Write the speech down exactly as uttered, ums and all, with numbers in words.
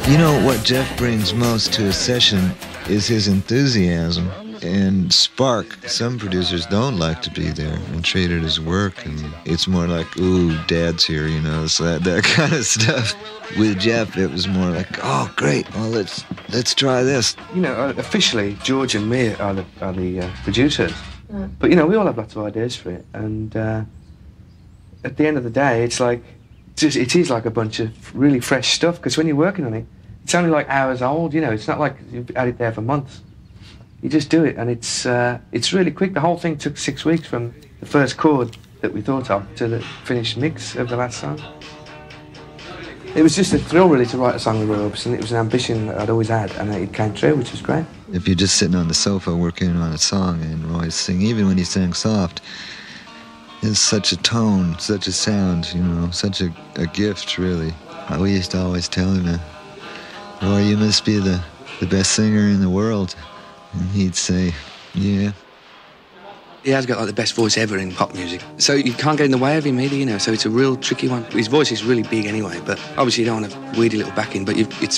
You know, what Jeff brings most to a session is his enthusiasm and spark. Some producers don't like to be there and treat it as work, and it's more like, ooh, Dad's here, you know, so that, that kind of stuff. With Jeff, it was more like, oh, great, well, let's let's try this. You know, officially, George and me are the, are the uh, producers, yeah. But, you know, we all have lots of ideas for it, and uh, at the end of the day, it's like, just, it is like a bunch of really fresh stuff, because when you're working on it, it's only like hours old, you know, it's not like you've had it there for months. You just do it, and it's uh, it's really quick. The whole thing took six weeks from the first chord that we thought of to the finished mix of the last song. It was just a thrill, really, to write a song with Roy Orbison. It was an ambition that I'd always had, and it came true, which was great. If you're just sitting on the sofa working on a song and Roy's singing, even when he sang soft, it's such a tone, such a sound, you know, such a, a gift, really. We used to always tell him, Roy, you must be the, the best singer in the world. And he'd say, yeah. He has got like the best voice ever in pop music. So you can't get in the way of him either, you know, so it's a real tricky one. His voice is really big anyway, but obviously you don't want a weedy little backing, but you've, it's